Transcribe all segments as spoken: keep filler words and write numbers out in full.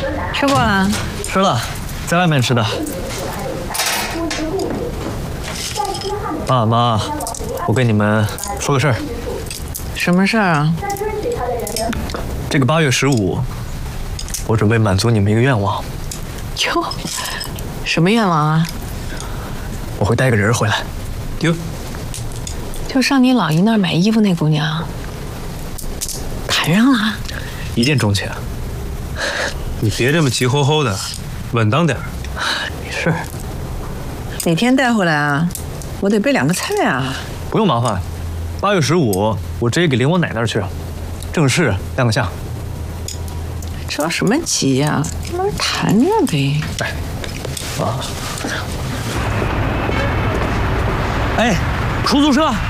吃过了？ 吃了，在外面吃的。爸妈，我跟你们说个事儿。 什么事儿啊？ 这个八月十五，我准备满足你们一个愿望。 哟，什么愿望啊？ 我会带个人回来。哟， 就上你老姨那儿买衣服那姑娘，谈上了？ 一见钟情。 你别这么急吼吼的，稳当点儿。 没事。 哪天带回来啊？我得备两个菜啊。 不用麻烦，八月十五我直接给领我奶那儿去，正式亮个相。 着什么急呀？慢慢谈着呗。 哎，啊，哎，出租车。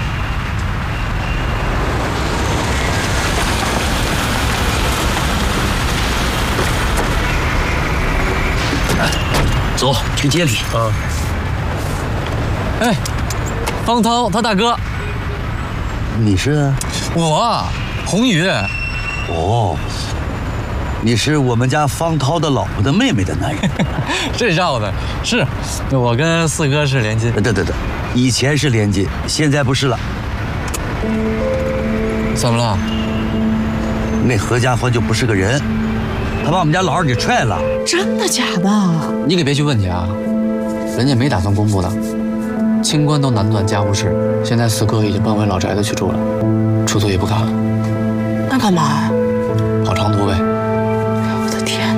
走，去街里。 啊。 哎，方涛他大哥。 你是？ 我，红宇。 哦，你是我们家方涛的老婆的妹妹的男人。 这绕的是，我跟四哥是连襟。 对对对，以前是连襟，现在不是了。 怎么了？ 那何家欢就不是个人。他把我们家老二给踹了。 真的假的？ 你可别去问去啊，人家没打算公布的。清官都难断家务事，现在四哥已经搬回老宅子去住了，出租也不干了。 那干嘛？ 跑长途呗。 我的天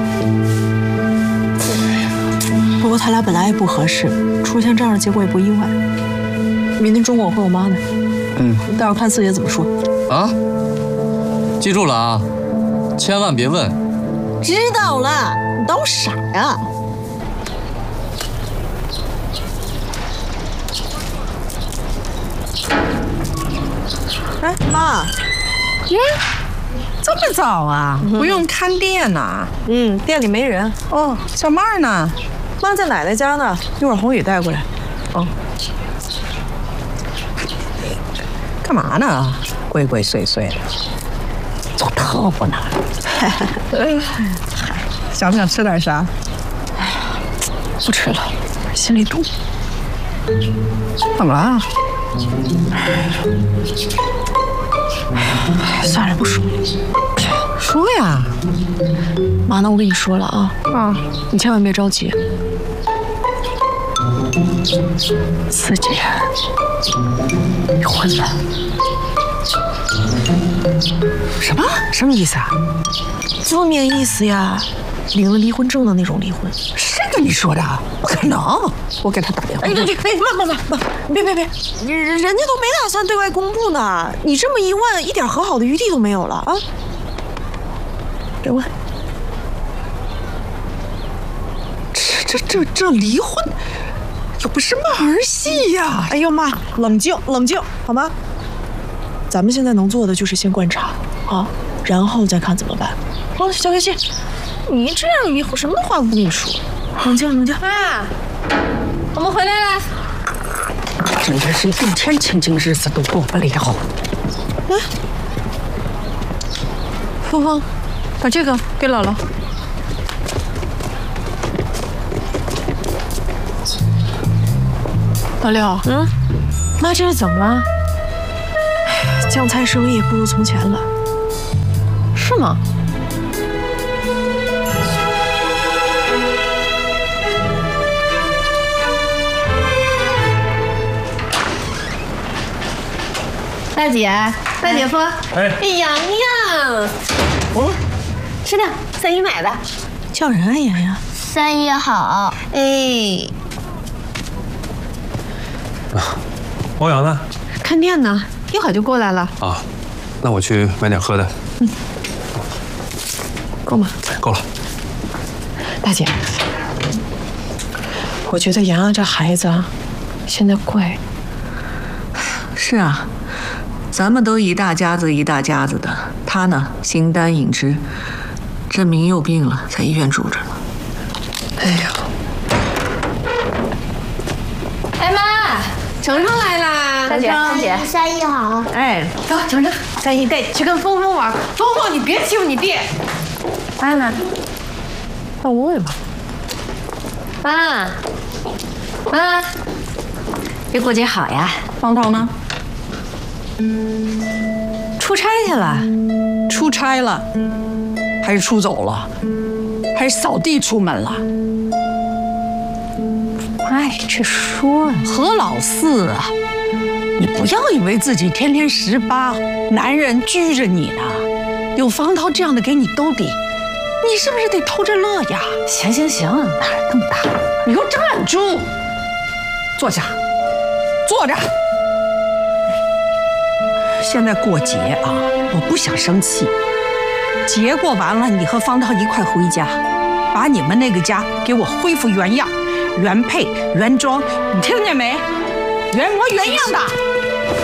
哪！不过他俩本来也不合适，出现这样的结果也不意外。明天中午我回我妈那儿， 嗯， 待会儿看四爷怎么说。 啊，记住了啊，千万别问。 知道了，你当我傻呀？哎，妈， 耶，这么早啊？ 嗯、 不用看店呐？ 嗯，店里没人。 哦，小妹儿呢？ 妈在奶奶家呢，一会儿红宇带过来。哦， 干嘛呢？鬼鬼祟祟的，做特务呢？哎，想不想吃点啥？ 哎呀，不吃了，心里堵。 怎么了？ 算了，不说了。 说呀， 妈，那我跟你说了啊， 啊， 你千万别着急。四姐离婚了。 什么？什么意思啊？ 字面意思呀，领了离婚证的那种离婚。 谁跟你说的？不可能！我给他打电话。 哎，对对，哎，妈妈妈妈，别别别，人人家都没打算对外公布呢。你这么一问，一点和好的余地都没有了啊！别问。 这这这这离婚，又不是马儿戏呀！ 哎呦妈，冷静冷静，好吗？咱们现在能做的就是先观察啊，然后再看怎么办。哦，小开心，你这样以后什么话都不跟你说，冷静冷静。 妈，我们回来了。 真的是一天清静日子都过不了。 来，芳芳，把这个给姥姥。老六，嗯，妈这是怎么了？酱菜生意不如从前了，是吗？ 大姐，大姐夫，哎，洋洋，哦，是的，三姨买的， 叫人啊，洋洋。 三姨好，哎。 欧阳呢？ 看店呢，一会儿就过来了。 啊，那我去买点喝的。 嗯，够吗？ 够了。 大姐，我觉得洋洋这孩子啊，现在怪。 是啊，咱们都一大家子一大家子的，他呢形单影只，证明又病了，在医院住着呢。 哎呀。 哎妈，程程来啦！ 大姐，大姐，三姨好。 哎，走，程程，三姨带你去跟峰峰玩。峰峰，你别欺负你弟。 来来， 到位吧。 妈，妈，这过节好呀。 方涛呢？ 出差去了。 出差了，还是出走了，还是扫地出门了？ 哎，这说呢。 何老四啊，你不要以为自己天天十八，男人拘着你呢。有方涛这样的给你兜底，你是不是得偷着乐呀？ 行行行，哪儿那么大？ 你给我站住！坐下，坐着。现在过节啊，我不想生气。节过完了，你和方涛一块回家，把你们那个家给我恢复原样、原配、原装，你听见没？原模原样的。